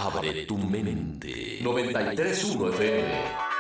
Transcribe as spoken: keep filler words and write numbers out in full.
Abre tu mente. noventa y tres punto uno F M.